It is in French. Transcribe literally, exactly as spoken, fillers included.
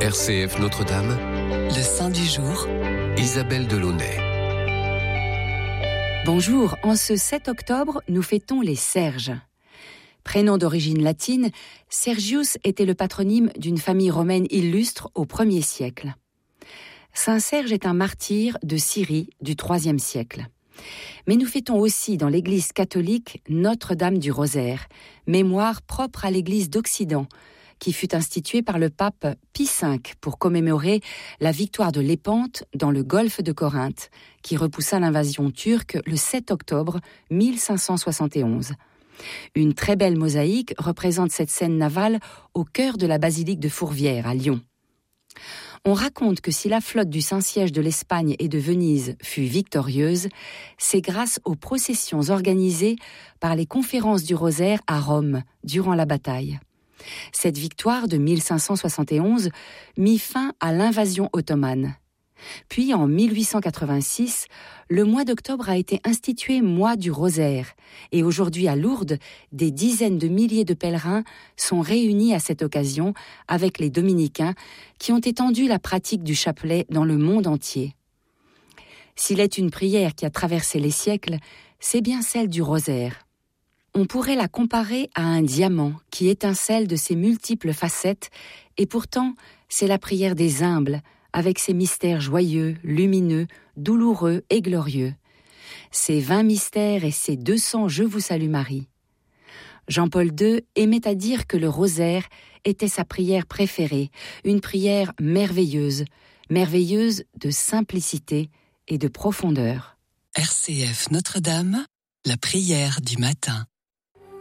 R C F Notre-Dame, le saint du jour, Isabelle Delaunay. Bonjour, en ce sept octobre, nous fêtons les Serges. Prénom d'origine latine, Sergius était le patronyme d'une famille romaine illustre au premier siècle. Saint Serge est un martyr de Syrie du troisième siècle. Mais nous fêtons aussi dans l'Église catholique Notre-Dame du Rosaire, mémoire propre à l'Église d'Occident, qui fut instituée par le pape Pie cinq pour commémorer la victoire de Lépante dans le golfe de Corinthe, qui repoussa l'invasion turque le sept octobre mille cinq cent soixante et onze. Une très belle mosaïque représente cette scène navale au cœur de la basilique de Fourvière à Lyon. On raconte que si la flotte du Saint-Siège de l'Espagne et de Venise fut victorieuse, c'est grâce aux processions organisées par les conférences du Rosaire à Rome durant la bataille. Cette victoire de mille cinq cent soixante et onze mit fin à l'invasion ottomane. Puis en mille huit cent quatre-vingt-six, le mois d'octobre a été institué mois du Rosaire et aujourd'hui à Lourdes, des dizaines de milliers de pèlerins sont réunis à cette occasion avec les dominicains qui ont étendu la pratique du chapelet dans le monde entier. S'il est une prière qui a traversé les siècles, c'est bien celle du Rosaire. On pourrait la comparer à un diamant qui étincelle de ses multiples facettes et pourtant c'est la prière des humbles, avec ses mystères joyeux, lumineux, douloureux et glorieux. Ses vingt mystères et ses deux cents Je vous salue Marie. Jean-Paul deux aimait à dire que le rosaire était sa prière préférée, une prière merveilleuse, merveilleuse de simplicité et de profondeur. R C F Notre-Dame, la prière du matin.